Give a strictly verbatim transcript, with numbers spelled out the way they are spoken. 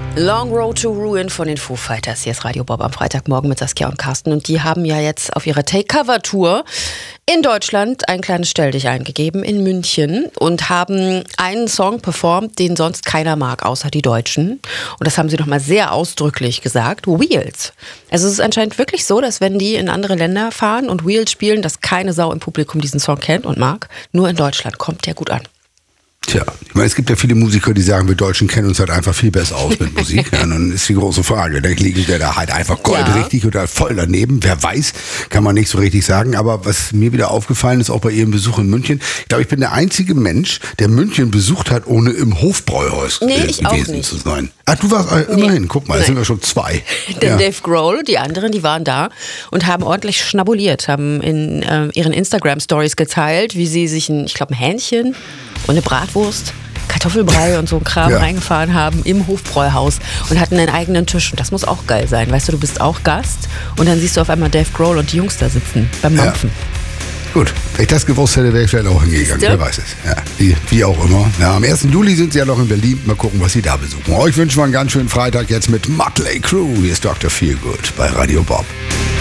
Long Road to Ruin von den Foo Fighters. Hier ist Radio Bob am Freitagmorgen mit Saskia und Carsten. Und die haben ja jetzt auf ihrer Take-Cover-Tour in Deutschland ein kleines Stelldich eingegeben in München und haben einen Song performt, den sonst keiner mag, außer die Deutschen. Und das haben sie nochmal sehr ausdrücklich gesagt. Wheels. Also es ist anscheinend wirklich so, dass wenn die in andere Länder fahren und Wheels spielen, dass keine Sau im Publikum diesen Song kennt und mag. Nur in Deutschland kommt der gut an. Tja, ich meine, es gibt ja viele Musiker, die sagen, wir Deutschen kennen uns halt einfach viel besser aus mit Musik. Ja, und dann ist die große Frage, da liegt der da halt einfach goldrichtig ja. oder voll daneben. Wer weiß, kann man nicht so richtig sagen. Aber was mir wieder aufgefallen ist, auch bei ihrem Besuch in München, ich glaube, ich bin der einzige Mensch, der München besucht hat, ohne im Hofbräuhaus nee, ich auch gewesen nicht. zu sein. Ach, du warst äh, nee. immerhin, guck mal, Nein. es sind wir schon zwei. Der ja. Dave Grohl, die anderen, die waren da und haben ordentlich schnabuliert, haben in äh, ihren Instagram-Stories geteilt, wie sie sich ein, ich glaube, ein Hähnchen und eine Bratwurst, Kartoffelbrei und so ein Kram ja. reingefahren haben im Hofbräuhaus und hatten einen eigenen Tisch. Und das muss auch geil sein. Weißt du, du bist auch Gast und dann siehst du auf einmal Dave Grohl und die Jungs da sitzen beim Mampfen. Ja. Gut, wenn ich das gewusst hätte, wäre ich vielleicht auch hingegangen. Wer weiß es. Ja, wie, wie auch immer. Ja, am ersten Juli sind sie ja noch in Berlin. Mal gucken, was sie da besuchen. Euch wünschen wir einen ganz schönen Freitag jetzt mit Mötley Crüe. Hier ist Doktor Feelgood bei Radio Bob.